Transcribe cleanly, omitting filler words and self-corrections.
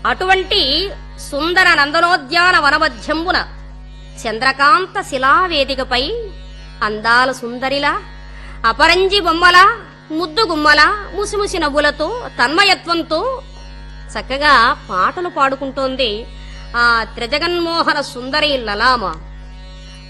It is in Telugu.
అటువంటి సుందర నందనోద్యాన వనమధ్యంబున చంద్రకాంత శిలావేదికపై అందాల సుందరిలా, అపరంజి బొమ్మలా, ముద్దు గుమ్మలా, ముసిముసి నవ్వులతో, తన్మయత్వంతో చక్కగా పాటలు పాడుకుంటోంది ఆ త్రిజగన్మోహన సుందరి లలామ.